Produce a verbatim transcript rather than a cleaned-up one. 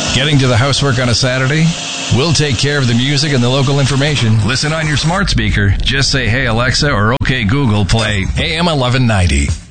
Getting to the housework on a Saturday? We'll take care of the music and the local information. Listen on your smart speaker. Just say, "Hey Alexa," or "Okay Google, play A M eleven ninety."